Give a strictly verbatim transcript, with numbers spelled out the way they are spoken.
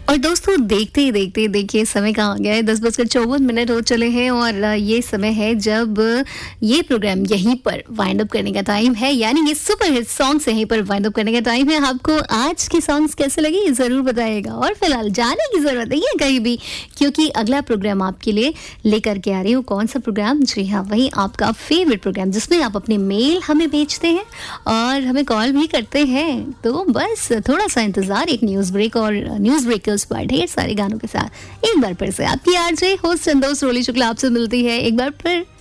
और दोस्तों देखते ही देखते देखिए समय कहाँ आ गया है, दस बजकर चौवन मिनट हो चले हैं और ये समय है जब ये प्रोग्राम यहीं पर वाइंड अप करने का टाइम है, यानी ये सुपर हिट सॉन्ग्स यहीं पर वाइंड अप करने का टाइम है। आपको आज के सॉन्ग्स कैसे लगे ये ज़रूर बताइएगा और फिलहाल जाने की ज़रूरत नहीं है कहीं भी, क्योंकि अगला प्रोग्राम आपके लिए लेकर के आ रही हूँ। कौन सा प्रोग्राम? जी हाँ, वही आपका फेवरेट प्रोग्राम जिसमें आप अपने मेल हमें भेजते हैं और हमें कॉल भी करते हैं। तो बस थोड़ा सा इंतज़ार, एक न्यूज़ ब्रेक और न्यूज़ ब्रेकर्स पर ढेर सारे गानों के साथ एक बार फिर से आपकी आरजे होस्ट संतोष रोली शुक्ला आपसे मिलती है एक बार फिर